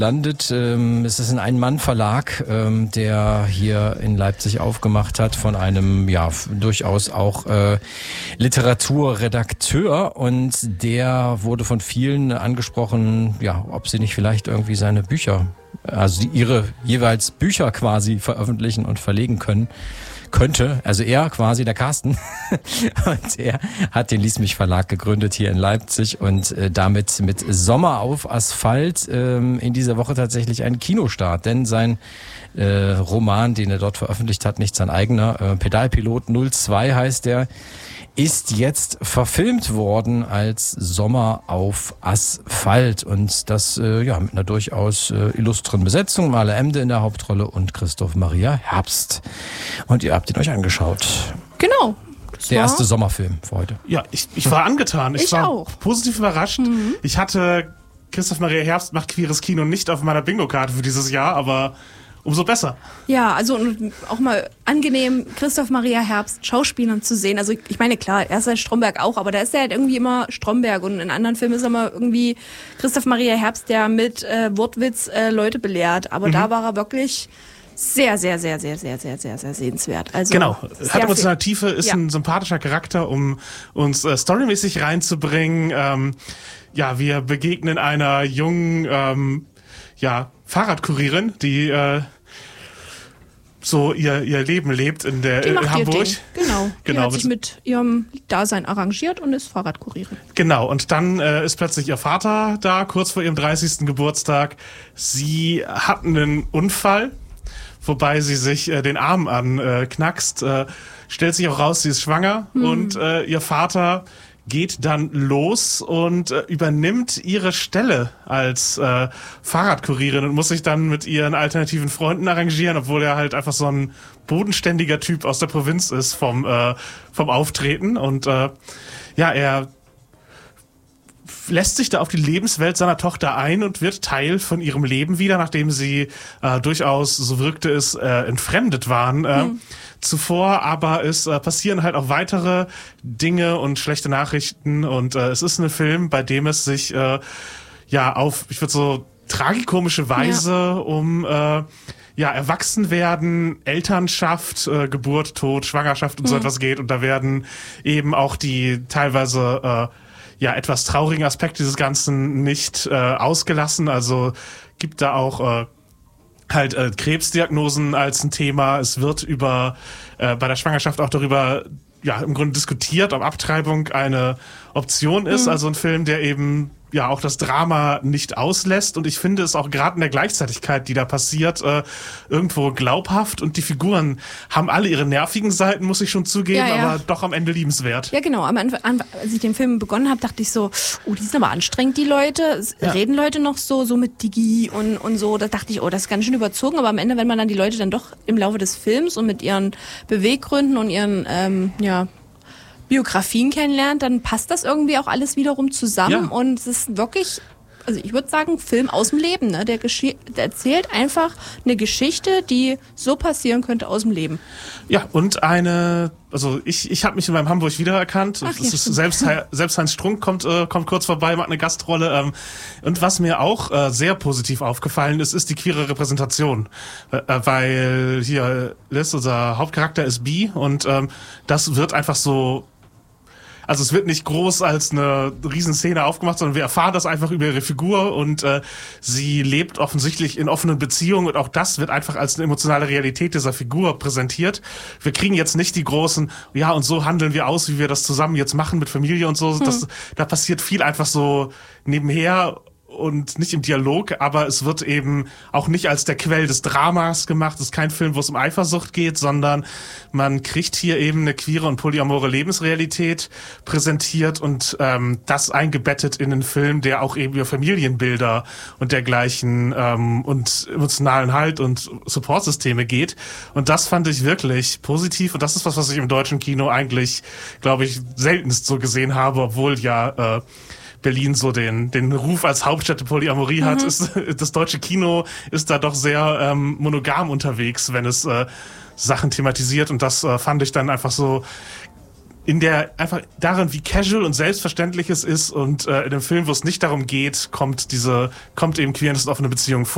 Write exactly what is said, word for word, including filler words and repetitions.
landet. Ähm, es ist ein Ein-Mann-Verlag, ähm, der hier in Leipzig aufgemacht hat von einem ja f- durchaus auch äh, Literaturredakteur, und der wurde von vielen angesprochen, ja, ob sie nicht vielleicht irgendwie seine Bücher, also die, ihre jeweils Bücher quasi veröffentlichen und verlegen können. Könnte, also er quasi, der Carsten, und er hat den Lies mich Verlag gegründet hier in Leipzig und äh, damit mit Sommer auf Asphalt ähm, in dieser Woche tatsächlich einen Kinostart, denn sein äh, Roman, den er dort veröffentlicht hat, nicht sein eigener, äh, Pedalpilot null zwei heißt der, ist jetzt verfilmt worden als Sommer auf Asphalt, und das äh, ja mit einer durchaus äh, illustren Besetzung. Male Emde in der Hauptrolle und Christoph Maria Herbst. Und ihr habt ihn euch angeschaut. Genau. Das Der war erste Sommerfilm für heute. Ja, ich, ich war angetan. Ich, Ich war auch. positiv überrascht. Mhm. Ich hatte Christoph Maria Herbst macht queeres Kino nicht auf meiner Bingo-Karte für dieses Jahr, aber umso besser. Ja, also und auch mal angenehm, Christoph Maria Herbst Schauspielern zu sehen. Also ich meine, klar, er ist halt Stromberg auch, aber da ist er halt irgendwie immer Stromberg, und in anderen Filmen ist er immer irgendwie Christoph Maria Herbst, der mit äh, Wortwitz äh, Leute belehrt. Aber Mhm. da war er wirklich sehr, sehr, sehr, sehr, sehr, sehr, sehr, sehr sehenswert. Also Genau. sehr Hat emotionale viel- Tiefe, ist Ja. ein sympathischer Charakter, um uns äh, storymäßig reinzubringen. Ähm, ja, wir begegnen einer jungen ähm, ja, Fahrradkurierin, die äh, so ihr, ihr Leben lebt in der Die in macht ihr Hamburg. Ding. Genau. Die Genau, hat sich mit ihrem Dasein arrangiert und ist Fahrradkurierin. Genau, und dann äh, ist plötzlich ihr Vater da, kurz vor ihrem dreißigsten Geburtstag. Sie hat einen Unfall, wobei sie sich äh, den Arm anknackst. Äh, stellt sich auch raus, sie ist schwanger, Hm. und äh, ihr Vater geht dann los und äh, übernimmt ihre Stelle als äh, Fahrradkurierin und muss sich dann mit ihren alternativen Freunden arrangieren, obwohl er halt einfach so ein bodenständiger Typ aus der Provinz ist vom, äh, vom Auftreten. Und äh, ja, er lässt sich da auf die Lebenswelt seiner Tochter ein und wird Teil von ihrem Leben wieder, nachdem sie äh, durchaus, so wirkte es, äh, entfremdet waren. Äh, Mhm. Zuvor aber es äh, passieren halt auch weitere Dinge und schlechte Nachrichten, und äh, es ist ein Film, bei dem es sich äh, ja auf, ich würde so tragikomische Weise um äh, ja, Erwachsenwerden, Elternschaft, äh, Geburt, Tod, Schwangerschaft und so Mhm. etwas geht, und da werden eben auch die teilweise äh, ja etwas traurigen Aspekte dieses Ganzen nicht äh, ausgelassen. Also gibt da auch äh, halt äh, Krebsdiagnosen als ein Thema. Es wird über äh, bei der Schwangerschaft auch darüber ja im Grunde diskutiert, ob Abtreibung eine Option ist. Mhm. Also ein Film, der eben ja auch das Drama nicht auslässt, und ich finde es auch gerade in der Gleichzeitigkeit, die da passiert, äh, irgendwo glaubhaft, und die Figuren haben alle ihre nervigen Seiten, muss ich schon zugeben, Ja, ja. aber doch am Ende liebenswert. Ja, genau. Am Anfang, an- als ich den Film begonnen habe, dachte ich so, oh, die sind aber anstrengend, die Leute. Es Ja. Reden Leute noch so, so mit Digi und, und so. Da dachte ich, oh, das ist ganz schön überzogen. Aber am Ende, wenn man dann die Leute dann doch im Laufe des Films und mit ihren Beweggründen und ihren, ähm, ja, Biografien kennenlernt, dann passt das irgendwie auch alles wiederum zusammen. Ja. Und es ist wirklich, also ich würde sagen, Film aus dem Leben. Ne? Der, Geschi- der erzählt einfach eine Geschichte, die so passieren könnte aus dem Leben. Ja, und eine, also ich, ich habe mich in meinem Hamburg wiedererkannt. Ach, Es ja, ist stimmt. selbst, selbst Heinz Strunk kommt, äh, kommt kurz vorbei, macht eine Gastrolle. Ähm, und was mir auch äh, sehr positiv aufgefallen ist, ist die queere Repräsentation. Äh, weil hier Liz, unser Hauptcharakter, ist bi, und ähm, das wird einfach so. Also es wird nicht groß als eine Riesenszene aufgemacht, sondern wir erfahren das einfach über ihre Figur, und äh, sie lebt offensichtlich in offenen Beziehungen, und auch das wird einfach als eine emotionale Realität dieser Figur präsentiert. Wir kriegen jetzt nicht die großen, ja, und so handeln wir aus, wie wir das zusammen jetzt machen mit Familie und so. Hm. Das, da passiert viel einfach so nebenher und nicht im Dialog, aber es wird eben auch nicht als der Quell des Dramas gemacht. Es ist kein Film, wo es um Eifersucht geht, sondern man kriegt hier eben eine queere und polyamore Lebensrealität präsentiert, und ähm, das eingebettet in einen Film, der auch eben über Familienbilder und dergleichen ähm, und emotionalen Halt und Supportsysteme geht. Und das fand ich wirklich positiv, und das ist was, was ich im deutschen Kino eigentlich, glaube ich, seltenst so gesehen habe, obwohl ja äh, Berlin so den den Ruf als Hauptstadt der Polyamorie hat. Mhm. Ist, das deutsche Kino ist da doch sehr ähm, monogam unterwegs, wenn es äh, Sachen thematisiert, und das äh, fand ich dann einfach so in der, einfach darin, wie casual und selbstverständlich es ist, und äh, in dem Film, wo es nicht darum geht, kommt diese, kommt eben Queerness und offene Beziehung vor.